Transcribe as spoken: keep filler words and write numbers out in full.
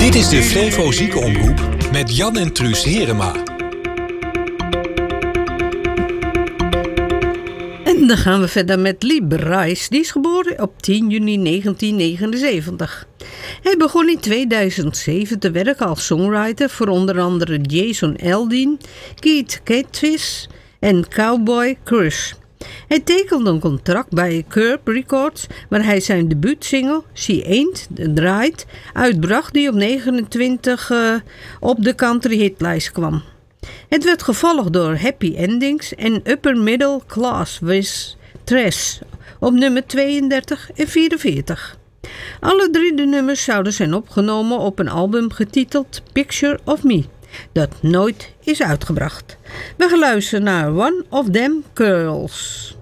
Dit is de Flevo Ziekenomroep met Jan en Truus Herema. En dan gaan we verder met Lee Brice. Die is geboren op tien juni negentien negenenzeventig. Hij begon in tweeduizend zeven te werken als songwriter voor onder andere Jason Aldean, Keith Catfish en Cowboy Crush. Hij tekende een contract bij Curb Records, waar hij zijn debuutsingle She Ain't Right uitbracht, die op negenentwintig uh, op de country hitlijst kwam. Het werd gevolgd door Happy Endings en Upper Middle Class with Trash op nummer tweeëndertig en vierenveertig. Alle drie de nummers zouden zijn opgenomen op een album getiteld Picture of Me, dat nooit is uitgebracht. We gaan luisteren naar One of Them Girls.